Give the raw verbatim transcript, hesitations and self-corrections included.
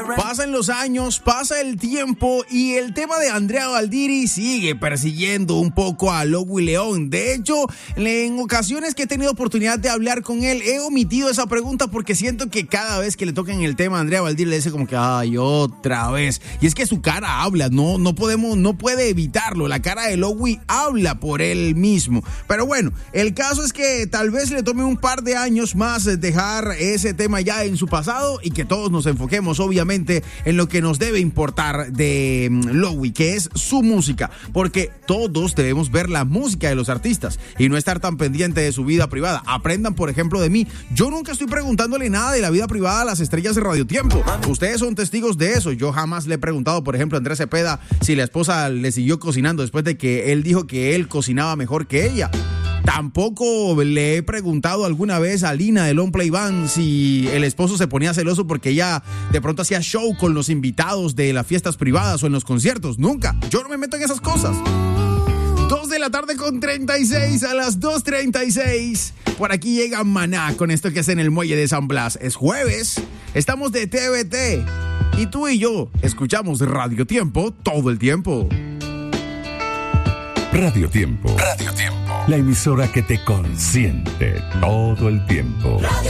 Pasan los años, pasa el tiempo y el tema de Andrea Valdiri sigue persiguiendo un poco a Lowy León. De hecho, en ocasiones que he tenido oportunidad de hablar con él, he omitido esa pregunta porque siento que cada vez que le tocan el tema a Andrea Valdiri le dice como que ay, otra vez. Y es que su cara habla, no, no podemos, no puede evitarlo. La cara de Lowy habla por él mismo. Pero bueno, el caso es que tal vez le tome un par de años más dejar ese tema ya en su pasado y que todos nos enfoquemos obviamente en lo que nos debe importar de Lowy, que es su música, porque todos debemos ver la música de los artistas y no estar tan pendiente de su vida privada. Aprendan, por ejemplo, de mí. Yo nunca estoy preguntándole nada de la vida privada a las estrellas de Radio Tiempo. Ustedes son testigos de eso. Yo jamás le he preguntado, por ejemplo, a Andrés Cepeda si la esposa le siguió cocinando después de que él dijo que él cocinaba mejor que ella. Tampoco le he preguntado alguna vez a Lina de Long Play Band si el esposo se ponía celoso porque ella de pronto hacía show con los invitados de las fiestas privadas o en los conciertos. Nunca. Yo no me meto en esas cosas. dos de la tarde con treinta y seis, a las dos treinta y seis. Por aquí llega Maná con esto que es en el muelle de San Blas. Es jueves, estamos de T V T y tú y yo escuchamos Radio Tiempo todo el tiempo. Radio Tiempo. Radio Tiempo. La emisora que te consiente todo el tiempo. Radio